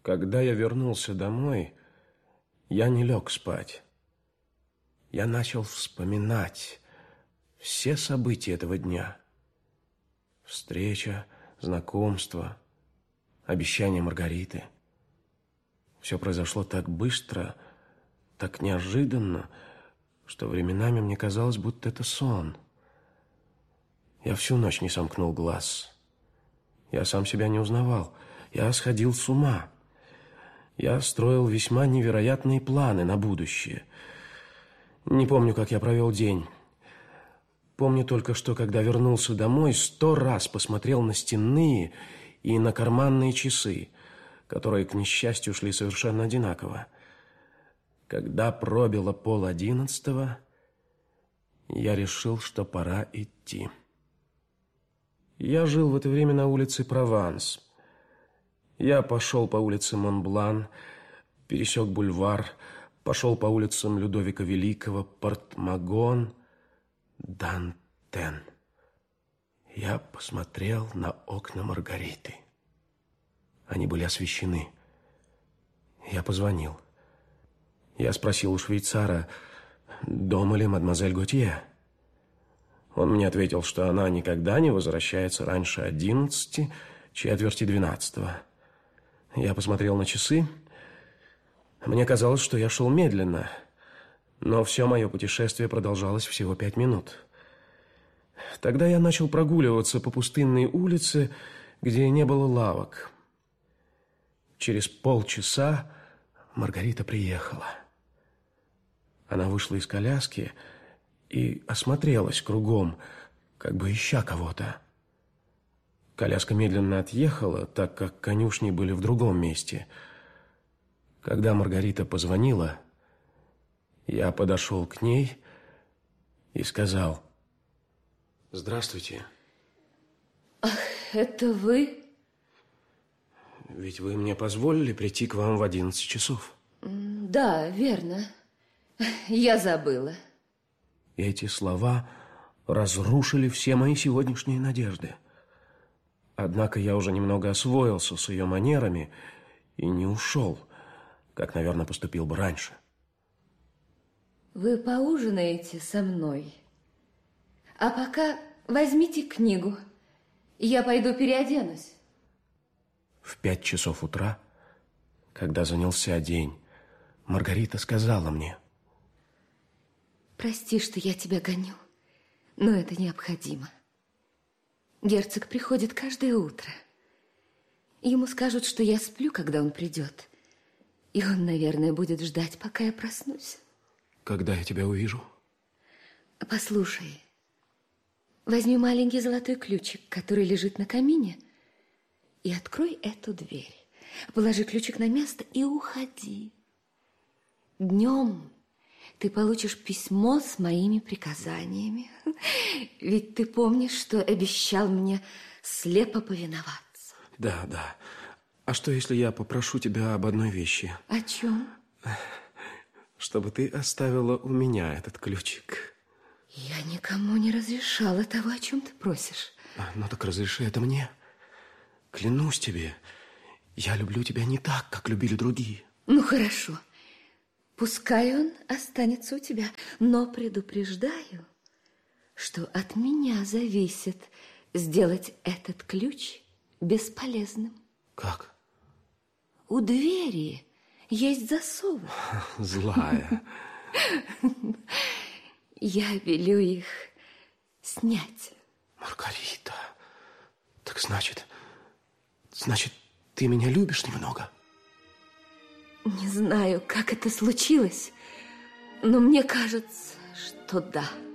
Когда я вернулся домой, я не лег спать. Я начал вспоминать все события этого дня. Встреча, знакомство, обещание Маргариты. Все произошло так быстро, так неожиданно, что временами мне казалось, будто это сон. Я всю ночь не сомкнул глаз. Я сам себя не узнавал. Я сходил с ума. Я строил весьма невероятные планы на будущее. Не помню, как я провел день. Помню только, что, когда вернулся домой, 100 раз посмотрел на стенные и на карманные часы, которые, к несчастью, шли совершенно одинаково. Когда пробило 10:30, я решил, что пора идти. Я жил в это время на улице Прованс. Я пошел по улице Монблан, пересек бульвар, пошел по улицам Людовика Великого, Портмагон, Дантен. Я посмотрел на окна Маргариты. Они были освещены. Я позвонил. Я спросил у швейцара, дома ли мадемуазель Готье. Он мне ответил, что она никогда не возвращается раньше 11, четверти 12. Я посмотрел на часы. Мне казалось, что я шел медленно, но все мое путешествие продолжалось всего 5 минут. Тогда я начал прогуливаться по пустынной улице, где не было лавок. Через полчаса Маргарита приехала. Она вышла из коляски и осмотрелась кругом, как бы ища кого-то. Коляска медленно отъехала, так как конюшни были в другом месте. Когда Маргарита позвонила, я подошел к ней и сказал: «Здравствуйте». Ах, это вы? Ведь вы мне позволили прийти к вам в 11 часов. Да, верно. Я забыла. Эти слова разрушили все мои сегодняшние надежды. Однако я уже немного освоился с ее манерами и не ушел, как, наверное, поступил бы раньше. Вы поужинаете со мной? А пока возьмите книгу. Я пойду переоденусь. В 5 часов утра, когда занялся день, Маргарита сказала мне: «Прости, что я тебя гоню, но это необходимо. Герцог приходит каждое утро. Ему скажут, что я сплю, когда он придет. И он, наверное, будет ждать, пока я проснусь». «Когда я тебя увижу?» «Послушай, возьми маленький золотой ключик, который лежит на камине, и открой эту дверь. Положи ключик на место и уходи. Днем ты получишь письмо с моими приказаниями. Ведь ты помнишь, что обещал мне слепо повиноваться». Да, да. А что, если я попрошу тебя об одной вещи? О чем? Чтобы ты оставила у меня этот ключик. Я никому не разрешала того, о чем ты просишь. Ну так разреши это мне. Клянусь тебе, я люблю тебя не так, как любили другие. Ну, хорошо. Пускай он останется у тебя, но предупреждаю, что от меня зависит сделать этот ключ бесполезным. Как? У двери есть засовы. Злая. Я велю их снять. Маргарита, так значит, ты меня любишь немного? Не знаю, как это случилось, но мне кажется, что да.